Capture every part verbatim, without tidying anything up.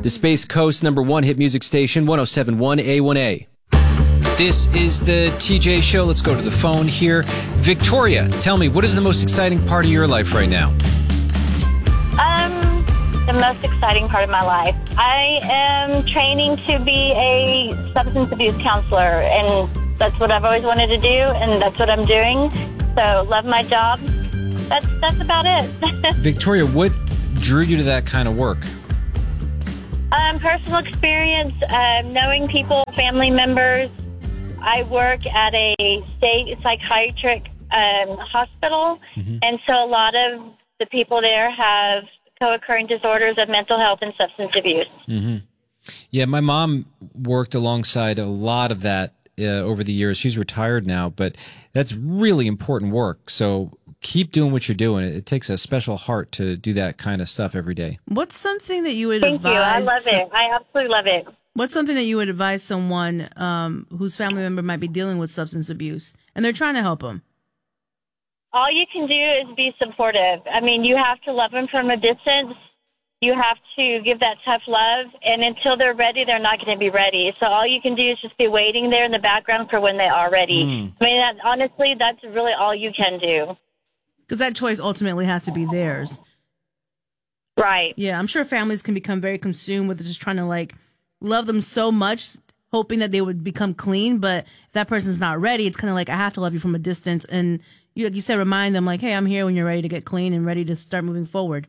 The Space Coast number one hit music station, one oh seven point one A one A. This is the T J Show. Let's go to the phone here. Victoria, tell me, what is the most exciting part of your life right now? Um, the most exciting part of my life. I am training to be a substance abuse counselor, and that's what I've always wanted to do, and that's what I'm doing. So, love my job. That's that's about it. Victoria, what drew you to that kind of work? Um, personal experience, um, knowing people, family members. I work at a state psychiatric um, hospital, mm-hmm. and so a lot of the people there have co-occurring disorders of mental health and substance abuse. Mm-hmm. Yeah, my mom worked alongside a lot of that uh, over the years. She's retired now, but that's really important work. So keep doing what you're doing. It, it takes a special heart to do that kind of stuff every day. What's something that you would Thank advise? you. I love it. I absolutely love it. What's something that you would advise someone um, whose family member might be dealing with substance abuse and they're trying to help them? All you can do is be supportive. I mean, you have to love them from a distance. You have to give that tough love, and until they're ready, they're not going to be ready. So all you can do is just be waiting there in the background for when they are ready. Mm. I mean, that, honestly, that's really all you can do. Because that choice ultimately has to be theirs. Right. Yeah, I'm sure families can become very consumed with just trying to, like, love them so much, hoping that they would become clean. But if that person's not ready, it's kind of like, I have to love you from a distance. And you, like you said, remind them, like, hey, I'm here when you're ready to get clean and ready to start moving forward.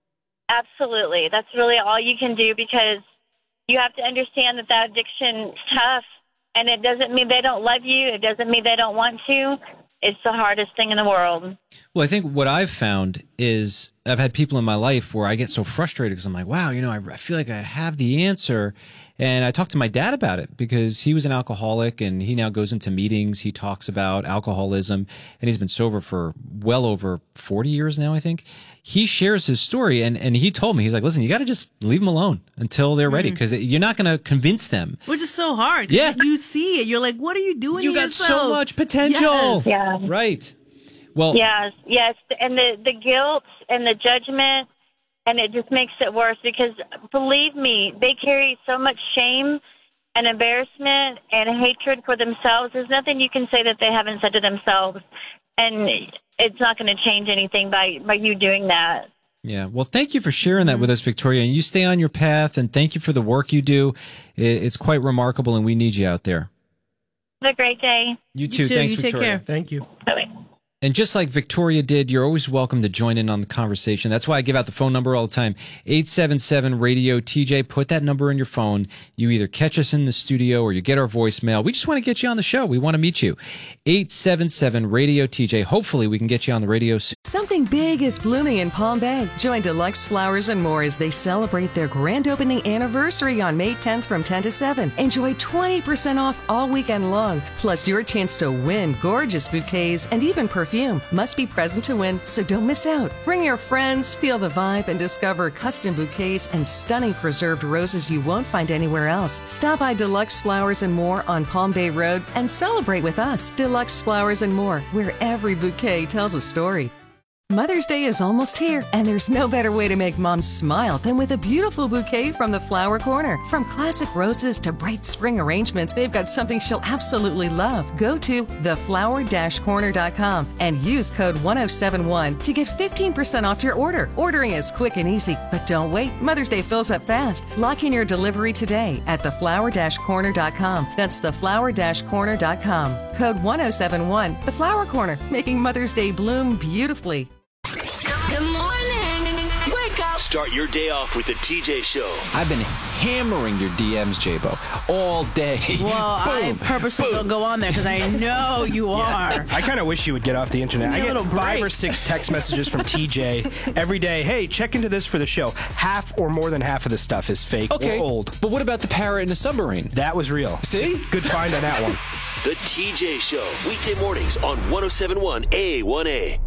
Absolutely. That's really all you can do, because you have to understand that that addiction is tough, and it doesn't mean they don't love you. It doesn't mean they don't want to. It's the hardest thing in the world. Well, I think what I've found is I've had people in my life where I get so frustrated because I'm like, wow, you know, I, I feel like I have the answer. And I talked to my dad about it because he was an alcoholic, and he now goes into meetings. He talks about alcoholism, and he's been sober for well over forty years now, I think. He shares his story, and, and he told me, he's like, listen, you got to just leave them alone until they're ready, because mm. you're not going to convince them. Which is so hard. Yeah. You see it. You're like, what are you doing You got yourself? so much potential. Yes. Yeah. Right. Well, yes, yes. And the, the guilt and the judgment, and it just makes it worse, because believe me, they carry so much shame and embarrassment and hatred for themselves. There's nothing you can say that they haven't said to themselves. And it's not going to change anything by, by you doing that. Yeah. Well, thank you for sharing that with us, Victoria. And you stay on your path, and thank you for the work you do. It's quite remarkable, and we need you out there. Have a great day. You too. You too. Thanks, you Victoria. Take care. Thank you. Bye-bye. And just like Victoria did, you're always welcome to join in on the conversation. That's why I give out the phone number all the time, eight seven seven radio T J. Put that number in your phone. You either catch us in the studio or you get our voicemail. We just want to get you on the show. We want to meet you. eight seven seven radio T J. Hopefully we can get you on the radio soon. Something big is blooming in Palm Bay. Join Deluxe Flowers and More as they celebrate their grand opening anniversary on May tenth from ten to seven. Enjoy twenty percent off all weekend long, plus your chance to win gorgeous bouquets and even perfume. Must be present to win, so don't miss out. Bring your friends, feel the vibe, and discover custom bouquets and stunning preserved roses you won't find anywhere else. Stop by Deluxe Flowers and More on Palm Bay Road and celebrate with us. Deluxe Flowers and More, where every bouquet tells a story. Mother's Day is almost here, and there's no better way to make mom smile than with a beautiful bouquet from the Flower Corner. From classic roses to bright spring arrangements, they've got something she'll absolutely love. Go to the flower dash corner dot com and use code one oh seven one to get fifteen percent off your order. Ordering is quick and easy, but don't wait. Mother's Day fills up fast. Lock in your delivery today at the flower dash corner dot com. That's the flower dash corner dot com. Code one oh seven one. The Flower Corner, making Mother's Day bloom beautifully. Good morning. Wake up. Start your day off with the T J Show. I've been hammering your D Ms, J-Bo, all day. Well, I purposely don't go on there because I know you are. Yeah. I kind of wish you would get off the internet. I get five or six text messages from T J every day. Hey, check into this for the show. Half or more than half of this stuff is fake okay, or old. But what about the parrot in the submarine? That was real. See? Good find on that one. The T J Show, weekday mornings on one oh seven point one A one A.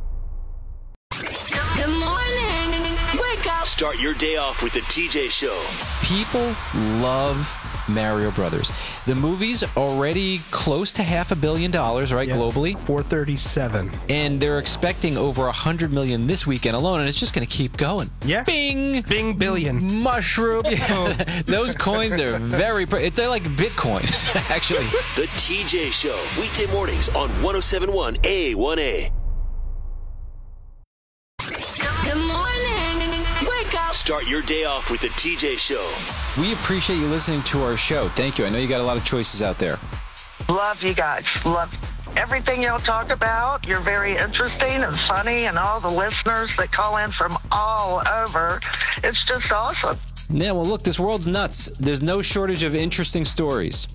Good morning. Wake up. Start your day off with the T J Show. People love Mario Brothers. The movie's already close to half a billion dollars, right, Yeah. globally? four thirty-seven. And they're expecting over one hundred million this weekend alone, and it's just going to keep going. Yeah. Bing! Bing billion. Mushroom. Yeah. Those coins are very, pr- they're like Bitcoin, actually. The T J Show, weekday mornings on one oh seven point one A one A. Good morning. Wake up. Start your day off with the T J Show. We appreciate you listening to our show. Thank you. I know you got a lot of choices out there. Love you guys. Love everything y'all talk about. You're very interesting and funny, and all the listeners that call in from all over. It's just awesome. Yeah, well, look, this world's nuts. There's no shortage of interesting stories.